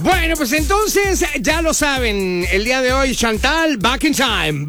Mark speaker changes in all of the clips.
Speaker 1: Bueno, pues entonces ya lo saben, el día de hoy, Chantal, back in time,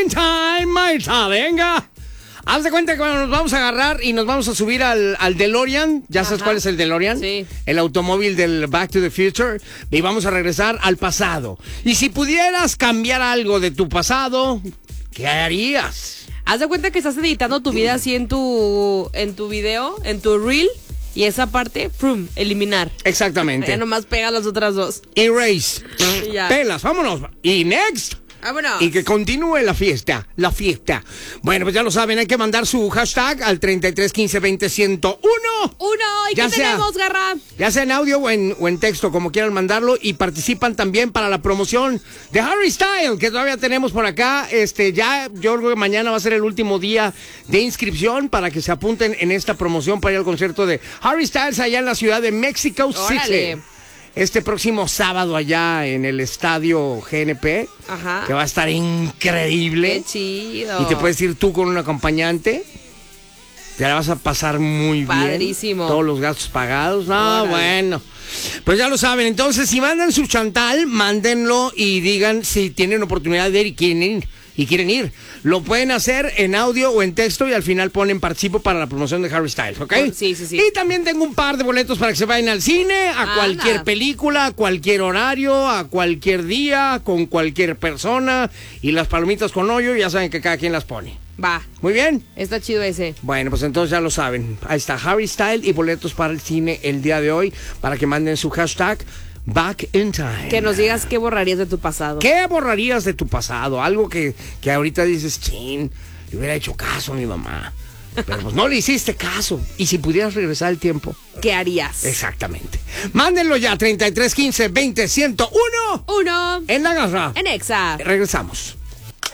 Speaker 1: my venga. Haz de cuenta que nos vamos a agarrar y nos vamos a subir al DeLorean. ¿Ya sabes cuál es el DeLorean?
Speaker 2: Sí.
Speaker 1: El automóvil del Back to the Future. Y vamos a regresar al pasado. Y si pudieras cambiar algo de tu pasado, ¿qué harías?
Speaker 2: Haz de cuenta que estás editando tu vida así en tu video, en tu reel. Y esa parte, ¡prum!, eliminar.
Speaker 1: Exactamente.
Speaker 2: Ya nomás pega las otras dos.
Speaker 1: Erase.
Speaker 2: Y ya.
Speaker 1: Pelas, vámonos. Y next.
Speaker 2: Vámonos.
Speaker 1: Y que continúe la fiesta. Bueno, pues ya lo saben, hay que mandar su hashtag al 3315201001.
Speaker 2: ¿Y qué tenemos, Garra?
Speaker 1: Ya sea en audio o en texto, como quieran mandarlo. Y participan también para la promoción de Harry Styles, que todavya tenemos por acá. Ya, yo creo que mañana va a ser el último día de inscripción para que se apunten en esta promoción para ir al concierto de Harry Styles allá en la ciudad de Mexico City.
Speaker 2: Órale.
Speaker 1: Este próximo sábado allá en el estadio GNP,
Speaker 2: Ajá.
Speaker 1: que va a estar increíble.
Speaker 2: Qué chido.
Speaker 1: Y te puedes ir tú con un acompañante. Te la vas a pasar muy bien.
Speaker 2: Padrísimo.
Speaker 1: Todos los gastos pagados. No,
Speaker 2: Órale.
Speaker 1: bueno. Pues ya lo saben. Entonces, si mandan su Chantal, mándenlo y digan si tienen oportunidad de ir y quieren ir. Lo pueden hacer en audio o en texto y al final ponen participo para la promoción de Harry Styles, ¿ok?
Speaker 2: Sí.
Speaker 1: Y también tengo un par de boletos para que se vayan al cine, a cualquier película, a cualquier horario, a cualquier día, con cualquier persona. Y las palomitas con hoyo, ya saben que cada quien las pone.
Speaker 2: Va.
Speaker 1: Muy bien.
Speaker 2: Está chido ese.
Speaker 1: Bueno, pues entonces ya lo saben. Ahí está Harry Styles y boletos para el cine el día de hoy para que manden su hashtag Back in Time.
Speaker 2: Que nos digas qué borrarías de tu pasado.
Speaker 1: ¿Qué borrarías de tu pasado? Algo que ahorita dices, chin, le hubiera hecho caso a mi mamá. Pero pues no le hiciste caso. Y si pudieras regresar el tiempo.
Speaker 2: ¿Qué harías?
Speaker 1: Exactamente. Mándenlo ya, 3315201001.
Speaker 2: Uno.
Speaker 1: En la garra.
Speaker 2: En Exa.
Speaker 1: Regresamos.